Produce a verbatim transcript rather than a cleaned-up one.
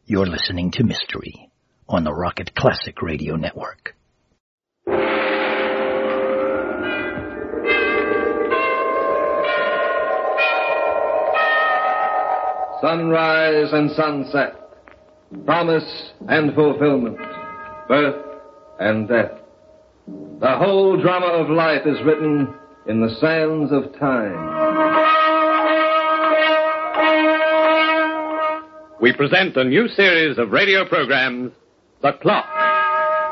You're listening to Mystery on the Rocket Classic Radio Network. Sunrise and sunset, promise and fulfillment, birth and death. The whole drama of life is written in the sands of time. We present a new series of radio programs, The Clock.